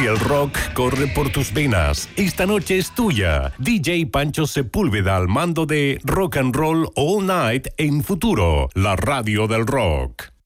Y el rock corre por tus venas. Esta noche es tuya. DJ Pancho Sepúlveda al mando de Rock and Roll All Night en Futuro, la radio del rock.